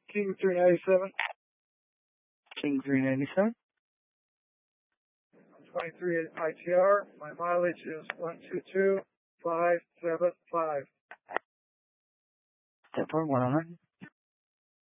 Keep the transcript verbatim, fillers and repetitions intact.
King three ninety-seven. King three ninety-seven. twenty-three I T R. My mileage is one two two five seven five. Step four, one hundred.